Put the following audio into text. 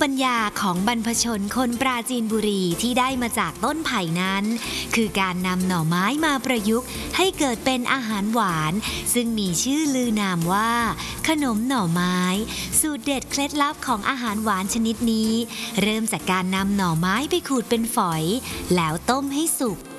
ปัญญาของบรรพชนคนปราจีนบุรีที่ได้มาจากต้นไผ่นั้นคือการนำหน่อไม้มาประยุกต์ให้เกิดเป็นอาหารหวานซึ่งมีชื่อลือนามว่าขนมหน่อไม้สูตรเด็ดเคล็ดลับของอาหารหวานชนิดนี้เริ่มจากการนำหน่อไม้ไปขูดเป็นฝอยแล้วต้มให้สุก